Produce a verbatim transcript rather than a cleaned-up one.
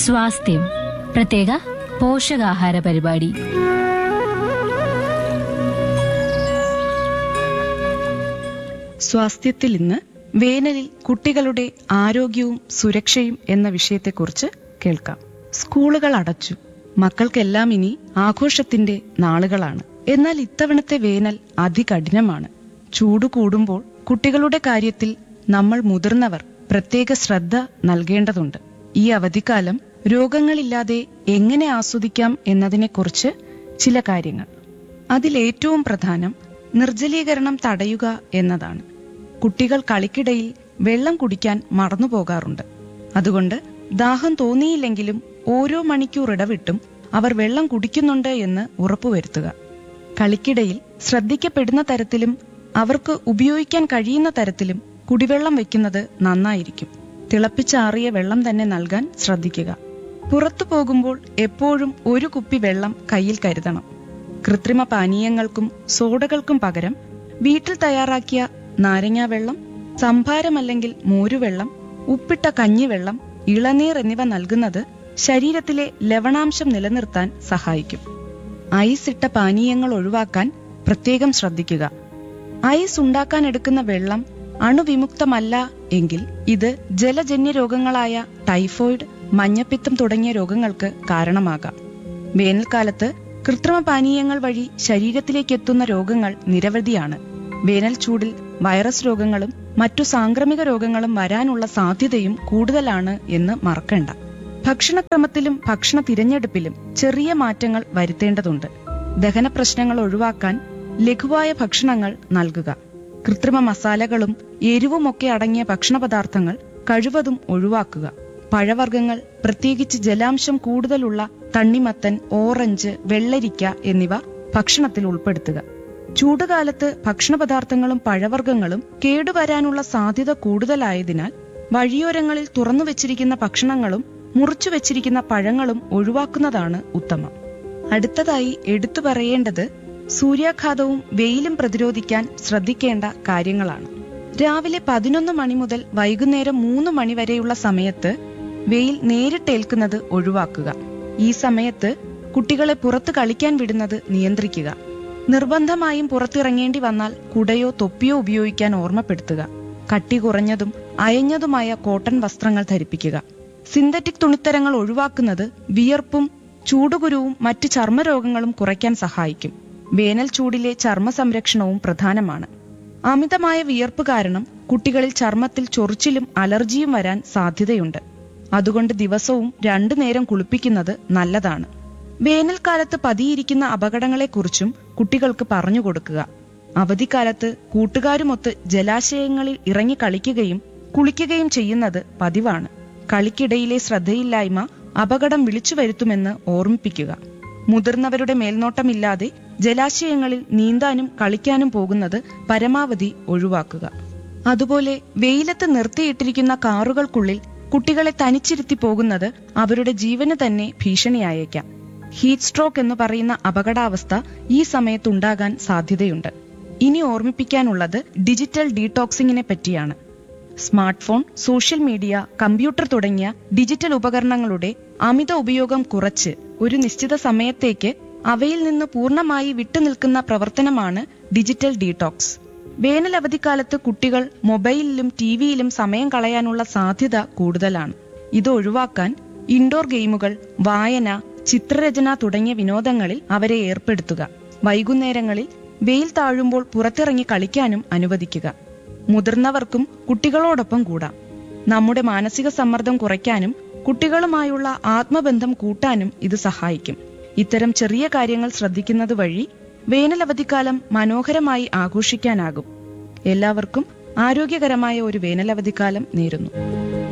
സ്വാസ്ഥ്യം പ്രത്യേക പോഷകാഹാര പരിപാടി. സ്വാസ്ഥ്യത്തിൽ ഇന്ന് വേനലിൽ കുട്ടികളുടെ ആരോഗ്യവും സുരക്ഷയും എന്ന വിഷയത്തെക്കുറിച്ച് കേൾക്കാം. സ്കൂളുകൾ അടച്ചു. മക്കൾക്കെല്ലാം ഇനി ആഘോഷത്തിന്റെ നാളുകളാണ്. എന്നാൽ ഇത്തവണത്തെ വേനൽ അതികഠിനമാണ്. ചൂട് കൂടുമ്പോൾ കുട്ടികളുടെ കാര്യത്തിൽ നമ്മൾ മുതിർന്നവർ പ്രത്യേക ശ്രദ്ധ നൽകേണ്ടതുണ്ട്. ഈ അവധിക്കാലം രോഗങ്ങളില്ലാതെ എങ്ങനെ ആസ്വദിക്കാം എന്നതിനെക്കുറിച്ച് ചില കാര്യങ്ങൾ. അതിലേറ്റവും പ്രധാനം നിർജ്ജലീകരണം തടയുക എന്നതാണ്. കുട്ടികൾ കളിക്കിടയിൽ വെള്ളം കുടിക്കാൻ മറന്നുപോകാറുണ്ട്. അതുകൊണ്ട് ദാഹം തോന്നിയില്ലെങ്കിലും ഓരോ മണിക്കൂർ ഇടവിട്ടും അവർ വെള്ളം കുടിക്കുന്നുണ്ട് എന്ന് ഉറപ്പുവരുത്തുക. കളിക്കിടയിൽ ശ്രദ്ധിക്കപ്പെടുന്ന തരത്തിലും അവർക്ക് ഉപയോഗിക്കാൻ കഴിയുന്ന തരത്തിലും കുടിവെള്ളം വെക്കുന്നത് നന്നായിരിക്കും. തിളപ്പിച്ചാറിയ വെള്ളം തന്നെ നൽകാൻ ശ്രദ്ധിക്കുക. പുറത്തു പോകുമ്പോൾ എപ്പോഴും ഒരു കുപ്പി വെള്ളം കയ്യിൽ കരുതണം. കൃത്രിമ പാനീയങ്ങൾക്കും സോഡകൾക്കും പകരം വീട്ടിൽ തയ്യാറാക്കിയ നാരങ്ങാ വെള്ളം, സംഭാരമല്ലെങ്കിൽ മോരുവെള്ളം, ഉപ്പിട്ട കഞ്ഞിവെള്ളം, ഇളനീർ എന്നിവ നൽകുന്നത് ശരീരത്തിലെ ലവണാംശം നിലനിർത്താൻ സഹായിക്കും. ഐസ് ഇട്ട പാനീയങ്ങൾ ഒഴിവാക്കാൻ പ്രത്യേകം ശ്രദ്ധിക്കുക. ഐസ് ഉണ്ടാക്കാൻ എടുക്കുന്ന വെള്ളം അണുവിമുക്തമല്ല എങ്കിൽ ഇത് ജലജന്യ രോഗങ്ങളായ ടൈഫോയിഡ്, മഞ്ഞപ്പിത്തം തുടങ്ങിയ രോഗങ്ങൾക്ക് കാരണമാകാം. വേനൽക്കാലത്ത് കൃത്രിമ പാനീയങ്ങൾ വഴി ശരീരത്തിലേക്ക് എത്തുന്ന രോഗങ്ങൾ നിരവധിയാണ്. വേനൽ ചൂടിൽ വൈറസ് രോഗങ്ങളും മറ്റു സാംക്രമിക രോഗങ്ങളും വരാനുള്ള സാധ്യതയും കൂടുതലാണ് എന്ന് മറക്കണ്ട. ഭക്ഷണക്രമത്തിലും ഭക്ഷണ തിരഞ്ഞെടുപ്പിലും ചെറിയ മാറ്റങ്ങൾ വരുത്തേണ്ടതുണ്ട്. ദഹന പ്രശ്നങ്ങൾ ഒഴിവാക്കാൻ ലഘുവായ ഭക്ഷണങ്ങൾ നൽകുക. കൃത്രിമ മസാലകളും എരിവുമൊക്കെ അടങ്ങിയ ഭക്ഷണ പദാർത്ഥങ്ങൾ കഴിവതും ഒഴിവാക്കുക. പഴവർഗ്ഗങ്ങൾ, പ്രത്യേകിച്ച് ജലാംശം കൂടുതലുള്ള തണ്ണിമത്തൻ, ഓറഞ്ച്, വെള്ളരിക്ക എന്നിവ ഭക്ഷണത്തിൽ ഉൾപ്പെടുത്തുക. ചൂടുകാലത്ത് ഭക്ഷണപദാർത്ഥങ്ങളും പഴവർഗ്ഗങ്ങളും കേടുവരാനുള്ള സാധ്യത കൂടുതലായതിനാൽ വഴിയോരങ്ങളിൽ തുറന്നു വെച്ചിരിക്കുന്ന ഭക്ഷണങ്ങളും മുറിച്ചു വെച്ചിരിക്കുന്ന പഴങ്ങളും ഒഴിവാക്കുന്നതാണ് ഉത്തമം. അടുത്തതായി എടുത്തു പറയേണ്ടത് സൂര്യാഘാതവും വെയിലും പ്രതിരോധിക്കാൻ ശ്രദ്ധിക്കേണ്ട കാര്യങ്ങളാണ്. രാവിലെ പതിനൊന്ന് മണി മുതൽ വൈകുന്നേരം മൂന്ന് മണി വരെയുള്ള സമയത്ത് വെയിൽ നേരിട്ടേൽക്കുന്നത് ഒഴിവാക്കുക. ഈ സമയത്ത് കുട്ടികളെ പുറത്ത് കളിക്കാൻ വിടുന്നത് നിയന്ത്രിക്കുക. നിർബന്ധമായും പുറത്തിറങ്ങേണ്ടി വന്നാൽ കുടയോ തൊപ്പിയോ ഉപയോഗിക്കാൻ ഓർമ്മപ്പെടുത്തുക. കട്ടി കുറഞ്ഞതും അയഞ്ഞതുമായ കോട്ടൺ വസ്ത്രങ്ങൾ ധരിപ്പിക്കുക. സിന്തറ്റിക് തുണിത്തരങ്ങൾ ഒഴിവാക്കുന്നത് വിയർപ്പും ചൂടുകുരുവും മറ്റ് ചർമ്മരോഗങ്ങളും കുറയ്ക്കാൻ സഹായിക്കും. വേനൽ ചൂടിലെ ചർമ്മ സംരക്ഷണവും പ്രധാനമാണ്. അമിതമായ വിയർപ്പ് കാരണം കുട്ടികളിൽ ചർമ്മത്തിൽ ചൊറിച്ചിലും അലർജിയും വരാൻ സാധ്യതയുണ്ട്. അതുകൊണ്ട് ദിവസവും രണ്ടു നേരം കുളിപ്പിക്കുന്നത് നല്ലതാണ്. വേനൽക്കാലത്ത് പതിയിരിക്കുന്ന അപകടങ്ങളെക്കുറിച്ചും കുട്ടികൾക്ക് പറഞ്ഞു കൊടുക്കുക. അവധിക്കാലത്ത് കൂട്ടുകാരുമൊത്ത് ജലാശയങ്ങളിൽ ഇറങ്ങി കളിക്കുകയും കുളിക്കുകയും ചെയ്യുന്നത് പതിവാണ്. കളിക്കിടയിലെ ശ്രദ്ധയില്ലായ്മ അപകടം വിളിച്ചു വരുത്തുമെന്ന് ഓർമ്മിപ്പിക്കുക. മുതിർന്നവരുടെ മേൽനോട്ടമില്ലാതെ ജലാശയങ്ങളിൽ നീന്താനും കളിക്കാനും പോകുന്നത് പരമാവധി ഒഴിവാക്കുക. അതുപോലെ വെയിലത്ത് നിർത്തിയിട്ടിരിക്കുന്ന കാറുകൾക്കുള്ളിൽ കുട്ടികളെ തനിച്ചിരുത്തി പോകുന്നത് അവരുടെ ജീവന് തന്നെ ഭീഷണിയായേക്കാം. ഹീറ്റ് സ്ട്രോക്ക് എന്ന് പറയുന്ന അപകടാവസ്ഥ ഈ സമയത്തുണ്ടാകാൻ സാധ്യതയുണ്ട്. ഇനി ഓർമ്മിപ്പിക്കാനുള്ളത് ഡിജിറ്റൽ ഡീടോക്സിങ്ങിനെ പറ്റിയാണ്. Smart phone, social media, computer തുടങ്ങിയ ഡിജിറ്റൽ ഉപകരണങ്ങളുടെ അമിത ഉപയോഗം കുറച്ച് ഒരു നിശ്ചിത സമയത്തേക്ക് അവയിൽ നിന്ന് പൂർണ്ണമായി വിട്ടുനിൽക്കുന്ന പ്രവർത്തനമാണ് ഡിജിറ്റൽ ഡീടോക്സ്. വേനൽ അവധിക്കാലത്ത് കുട്ടികൾ മൊബൈലിലും ടിവിയിലും സമയം കളയാനുള്ള സാധ്യത കൂടുതലാണ്. ഇത് ഒഴിവാക്കാൻ ഇൻഡോർ ഗെയിമുകൾ, വായന, ചിത്രരചന തുടങ്ങിയ വിനോദങ്ങളിൽ അവരെ ഏർപ്പെടുത്തുക. വൈകുന്നേരങ്ങളിൽ വെയിൽ താഴുമ്പോൾ പുറത്തിറങ്ങി കളിക്കാനും അനുവദിക്കുക. മുതിർന്നവർക്കും കുട്ടികളോടൊപ്പം കൂടാം. നമ്മുടെ മാനസിക സമ്മർദ്ദം കുറയ്ക്കാനും കുട്ടികളുമായുള്ള ആത്മബന്ധം കൂട്ടാനും ഇത് സഹായിക്കും. ഇത്തരം ചെറിയ കാര്യങ്ങൾ ശ്രദ്ധിക്കുന്നത് വഴി വേനൽ അവധിക്കാലം മനോഹരമായി ആഘോഷിക്കാനാകും. എല്ലാവർക്കും ആരോഗ്യകരമായ ഒരു വേനൽ അവധിക്കാലം നേരുന്നു.